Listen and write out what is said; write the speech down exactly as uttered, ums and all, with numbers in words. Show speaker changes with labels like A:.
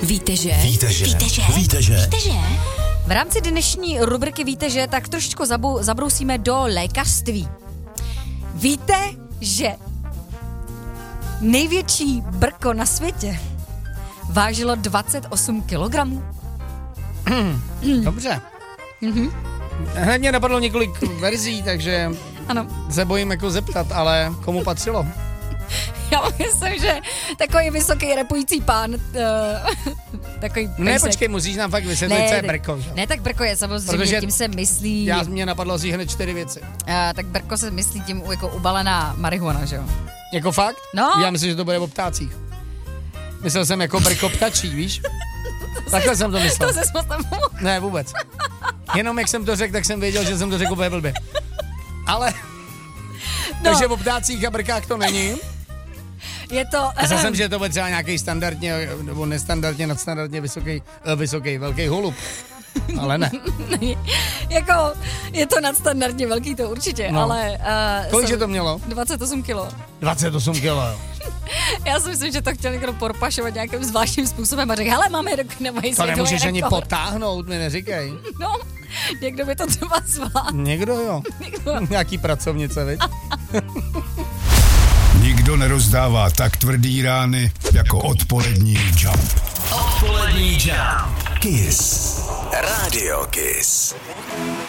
A: Víte, že?
B: Víte, že?
A: Víte, že?
B: Víte, že?
A: Víte, že? V rámci dnešní rubriky Víte, že? Tak trošičku zabu, zabrousíme do lékařství. Víte, že největší brko na světě vážilo dvacet osm kilogramů?
C: Dobře. Mm-hmm. Hned mě napadlo několik verzí, takže
A: ano.
C: se bojím jako zeptat, ale komu patřilo?
A: Já myslím, že takový vysoký repující pán, uh, takový pejsek.
C: Ne, počkej, musíš nám fakt vysvětlit,
A: ne,
C: co je
A: tak,
C: brko. Že?
A: Ne, tak brko je samozřejmě, protože tím se myslí...
C: Já, mě napadlo asi hned čtyři věci.
A: Uh, tak brko se myslí tím jako ubalená marihuana, že jo?
C: Jako fakt?
A: No.
C: Já myslím, že to bude o ptácích. Myslel jsem jako brko ptačí, víš? Takhle jsem to myslel.
A: To se moc nemohl.
C: Ne, vůbec. Jenom jak jsem to řekl, tak jsem věděl, že jsem to řekl úplně blbě. Ale... No. Takže o ptácích a brkách to není.
A: Je to...
C: Myslel jsem, že to bude třeba nějaký standardně, nebo nestandardně, nadstandardně vysoký, vysoký, velký holub. Ale ne.
A: Jako, je to nadstandardně velký, to určitě, no. Ale... Uh,
C: Kolik že to mělo?
A: dvacet osm kilo.
C: dvacet osm kilo, jo.
A: Já si myslím, že to chtěl někdo porpašovat nějakým zvláštním způsobem a řekl, hele, máme rok nemají
C: to nemůžeš ani potáhnout, mi neříkej.
A: No, někdo by to třeba zvládl.
C: Někdo jo. Někdo. Nějaký pracovnice, viď?
D: Nikdo nerozdává tak tvrdý rány jako odpolední Jump.
B: Odpolední Jump. Kiss. Radio Kiss.